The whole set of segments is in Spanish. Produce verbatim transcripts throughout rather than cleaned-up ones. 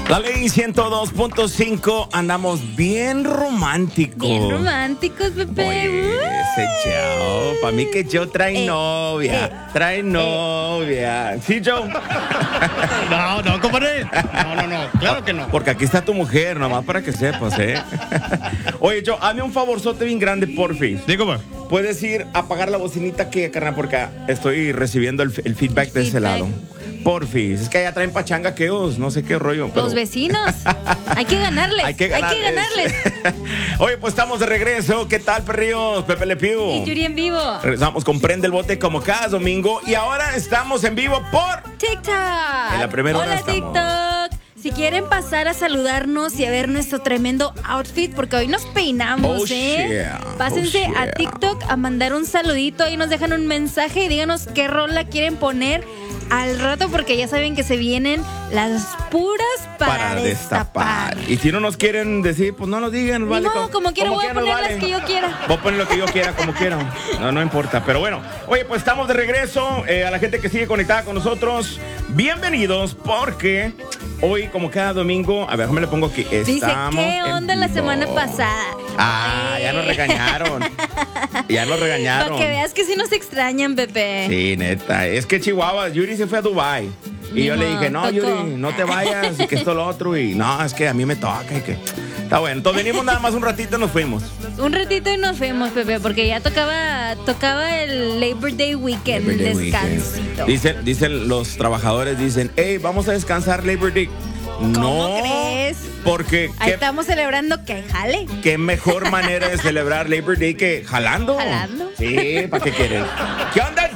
La ley ciento dos punto cinco, andamos bien románticos. Bien románticos, Pepe. Oye, ese Joe, para mí que Joe trae Eh, novia, eh, trae novia. ¿Sí, Joe? No, no, compadre. No, no, no. Claro que no. Porque aquí está tu mujer, nomás para que sepas, ¿eh? Oye, Joe, hazme un favorzote bien grande, porfis. Digo, pues. ¿Puedes ir a apagar la bocinita aquí, carnal? Porque estoy recibiendo el, el feedback de ese Feedback. lado. Porfis, es que allá traen pachanga queos, no sé qué rollo. pero- Los vecinos. Hay que ganarles. Hay que ganarles. ganarles. Oye, pues estamos de regreso. ¿Qué tal, perrillos? Pepe Le Pew. Y Yuri en vivo. Regresamos con Prende el Bote como cada domingo. Y ahora estamos en vivo por... TikTok. En la primera hora Hola, estamos. TikTok. Si quieren pasar a saludarnos y a ver nuestro tremendo outfit, porque hoy nos peinamos, Oh, ¿eh? yeah. Pásense Oh, yeah. a TikTok a mandar un saludito. Ahí nos dejan un mensaje y díganos qué rola quieren poner al rato, porque ya saben que se vienen las puras para, destapar. Y si no nos quieren decir, pues no nos digan. Ni Vale, modo, como quiera, voy a nos poner vale. las que yo quiera. Voy a poner lo que yo quiera, como quiera. No, no importa. Pero bueno, oye, pues estamos de regreso. Eh, a la gente que sigue conectada con nosotros, bienvenidos, porque hoy, como cada domingo, a ver, me le pongo aquí. Dice, Estamos ¿qué en onda la vivo. semana pasada? Ah, ya nos regañaron. Ya nos regañaron. Para que veas que sí nos extrañan, Pepe. Sí, neta. Es que Chihuahua, Yuri se fue a Dubai. Y Ni yo le modo, dije, no, tocó. Yuri, no te vayas, y que esto lo otro. Y no, es que a mí me toca y que... Está bueno, entonces venimos nada más un ratito y nos fuimos. Un ratito y nos fuimos, Pepe, porque ya tocaba tocaba el Labor Day Weekend, Labor Day el weekend. descansito. Dicen, dicen los trabajadores, dicen, hey, vamos a descansar Labor Day. ¿Cómo No, crees? porque Ahí qué, estamos celebrando que jale. qué mejor manera de celebrar Labor Day que jalando. Jalando. Sí, ¿para qué quieres? ¿Qué onda,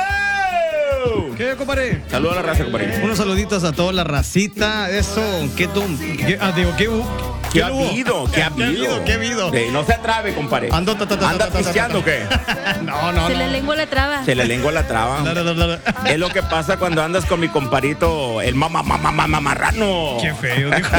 Joe? ¿Qué, compadre? Saludos a la raza, compadre. Unos saluditos a toda la racita. Eso, qué tum. qué- ah, digo, qué hu- ¿Qué ha hubo? habido? ¿Qué ha habido? ¿Qué ha habido? Sí, no se atrave, compadre. Ando, ta, ta, ta, ¿Anda ta, ta, ta, pisteando o ta. qué? No, no, Se no. le lengua la traba. Se le lengua la traba. Da, da, da, da. Es lo que pasa cuando andas con mi comparito, el mamá, mamá, mamá, mamarrano. Qué feo, dijo.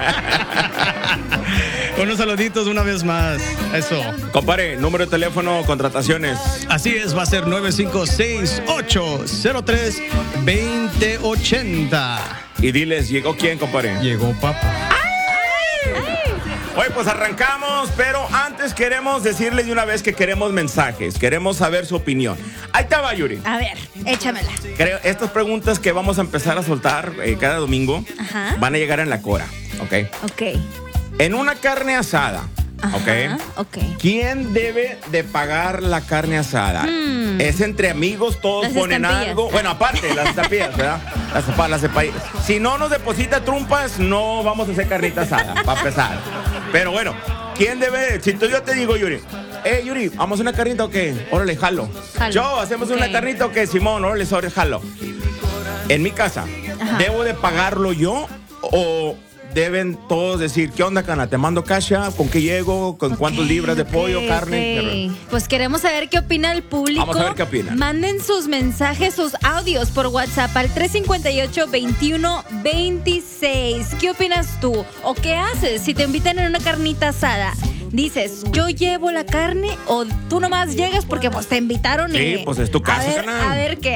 Unos saluditos una vez más. Eso. Compadre, número de teléfono, contrataciones. Así es, va a ser nueve cinco seis, ocho cero tres, dos cero ocho cero. Y diles, ¿llegó quién, compadre? Llegó papá. Oye, pues arrancamos, pero antes queremos decirles de una vez que queremos mensajes, queremos saber su opinión. Ahí te va, Yuri. A ver, échamela. Creo, estas preguntas que vamos a empezar a soltar eh, cada domingo Ajá. van a llegar en la cora, ¿ok? Ok. En una carne asada, Ajá, ¿ok? ok. ¿Quién debe de pagar la carne asada? Hmm. ¿Es entre amigos, todos Las ponen estampillas. algo? Bueno, aparte, las estampillas, ¿verdad? Las, pa- las estampillas. Si no nos deposita trumpas, no vamos a hacer carnita asada, para empezar. Pero bueno, ¿quién debe? Si tú yo te digo, Yuri, eh, Yuri, ¿vamos a una carnita o qué? Órale, jalo. Jalo. Yo, ¿hacemos una Ok. carnita o qué? Simón, órale, sobre, jalo. En mi casa, Ajá. ¿debo de pagarlo yo o deben todos decir, ¿qué onda, cana? ¿Te mando cash app? ¿Con qué llego? ¿Con Ok, cuántos libras de ok, pollo, carne? ok. Pues queremos saber qué opina el público. Vamos a ver qué opina. Manden sus mensajes, sus audios por WhatsApp al tres cinco ocho, veintiuno veintiséis. ¿Qué opinas tú? ¿O qué haces si te invitan en una carnita asada? Dices, ¿yo llevo la carne o tú nomás llegas porque pues te invitaron? Sí, y... pues es tu casa, A ver, carnal. a ver qué.